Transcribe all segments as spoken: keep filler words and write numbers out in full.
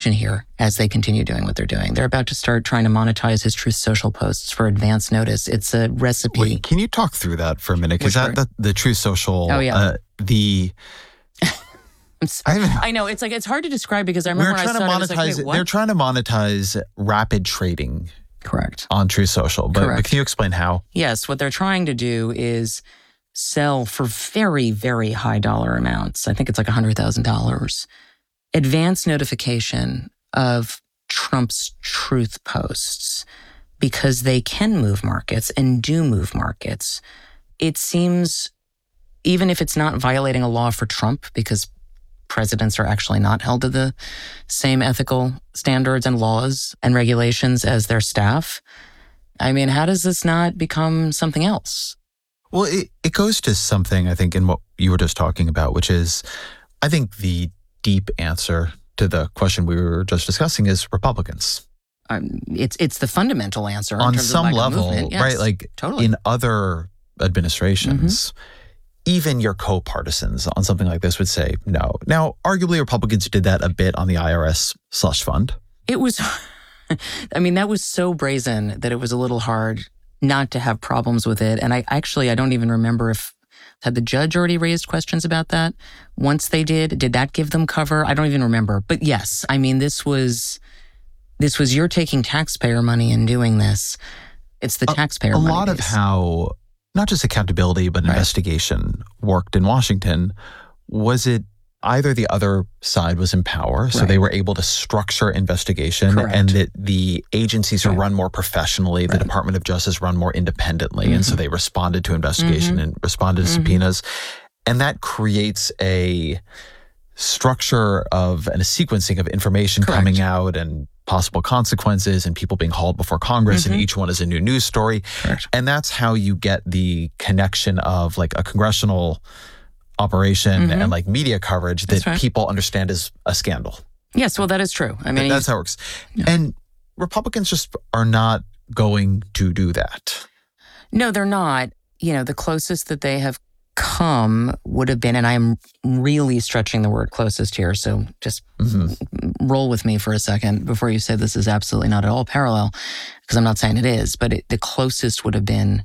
attention here as they continue doing what they're doing. They're about to start trying to monetize his Truth Social posts for advance notice. It's a recipe. Wait, can you talk through that for a minute? Because that, that the Truth Social, oh, yeah. uh, the... I know, it's like, it's hard to describe because I remember when I saw it, I was like, wait, what? They're trying to monetize rapid trading. Correct. On Truth Social. But, but can you explain how? Yes, what they're trying to do is sell for very, very high dollar amounts. I think it's like one hundred thousand dollars. Advance notification of Trump's truth posts because they can move markets and do move markets. It seems, even if it's not violating a law for Trump, because presidents are actually not held to the same ethical standards and laws and regulations as their staff. I mean, how does this not become something else? Well, it, it goes to something, I think, in what you were just talking about, which is, I think the deep answer to the question we were just discussing is Republicans. Um, it's it's the fundamental answer. In On terms some of lack level, of movement. Yes, right? Like totally. In other administrations, mm-hmm. even your co-partisans on something like this would say no. Now, arguably, Republicans did that a bit on the I R S slush fund. It was, I mean, that was so brazen that it was a little hard not to have problems with it. And I actually, I don't even remember if, had the judge already raised questions about that? Once they did, did that give them cover? I don't even remember. But yes, I mean, this was, this was you're taking taxpayer money and doing this. It's the taxpayer a, a money. A lot base. of how, not just accountability, but right. investigation worked in Washington, was it either the other side was in power, so right. they were able to structure investigation, Correct. and that the agencies right. are run more professionally, the right. Department of Justice run more independently, mm-hmm. and so they responded to investigation mm-hmm. and responded to mm-hmm. subpoenas. And that creates a structure of and a sequencing of information Correct. coming out and possible consequences and people being hauled before Congress, mm-hmm. and each one is a new news story. Correct. And that's how you get the connection of like a congressional operation mm-hmm. and like media coverage that right. people understand as a scandal. Yes, well, that is true. I mean, that's how it works. Yeah. And Republicans just are not going to do that. No, they're not. You know, the closest that they have come would have been, and I'm really stretching the word closest here, so just mm-hmm. roll with me for a second before you say this is absolutely not at all parallel, because I'm not saying it is, but it, the closest would have been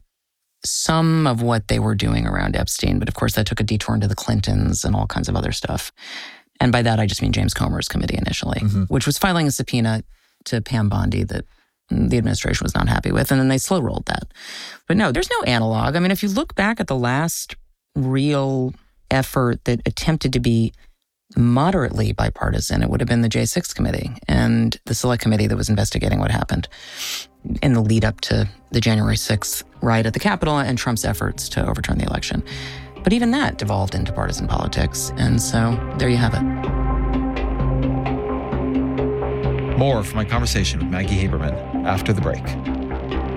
some of what they were doing around Epstein. But of course, that took a detour into the Clintons and all kinds of other stuff. And by that, I just mean James Comer's committee initially, mm-hmm. which was filing a subpoena to Pam Bondi that the administration was not happy with. And then they slow rolled that. But no, there's no analog. I mean, if you look back at the last real effort that attempted to be moderately bipartisan, it would have been the J six committee and the select committee that was investigating what happened in the lead up to the January sixth riot at the Capitol and Trump's efforts to overturn the election. But even that devolved into partisan politics. And so there you have it. More from my conversation with Maggie Haberman after the break.